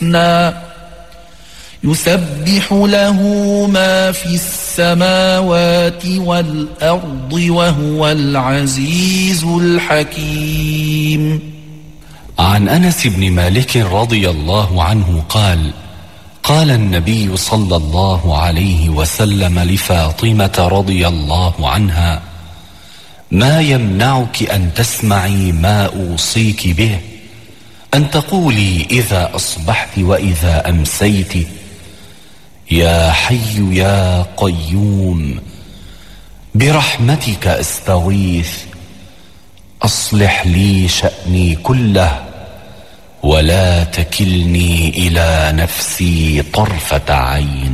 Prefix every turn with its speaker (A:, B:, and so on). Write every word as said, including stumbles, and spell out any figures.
A: يسبح له ما في السماوات والأرض وهو العزيز الحكيم.
B: عن أنس بن مالك رضي الله عنه قال: قال النبي صلى الله عليه وسلم لفاطمة رضي الله عنها: ما يمنعك أن تسمعي ما أوصيك به، أن تقولي إذا أصبحت وإذا أمسيت: يا حي يا قيوم برحمتك أستغيث، أصلح لي شأني كله ولا تكلني إلى نفسي طرفة عين.